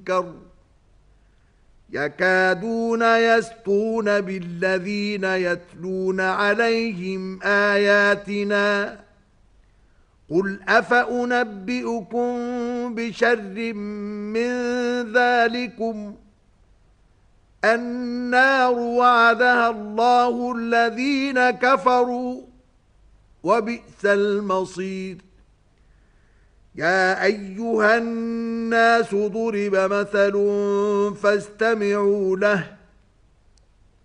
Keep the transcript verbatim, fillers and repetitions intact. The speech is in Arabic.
المنكر يكادون يسطون بالذين يتلون عليهم آياتنا قل أفأنبئكم بشر من ذلكم النار وعدها الله الذين كفروا وبئس المصير يا أيها الناس ضرب مثل فاستمعوا له